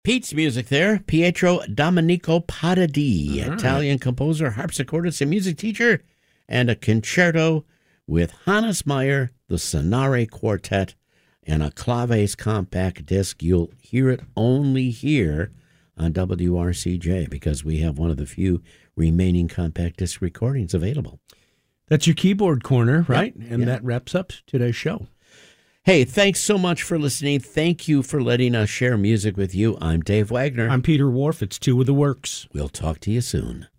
Pete's music there, Pietro Domenico Padadi, All right. Italian composer, harpsichordist, and music teacher, and a concerto with Hannes Meyer, the Sonare Quartet, and a Claves compact disc. You'll hear it only here on WRCJ because we have one of the few remaining compact disc recordings available. That's your keyboard corner, right? Yep. And that wraps up today's show. Hey, thanks so much for listening. Thank you for letting us share music with you. I'm Dave Wagner. I'm Peter Wharf. It's Two of the Works. We'll talk to you soon.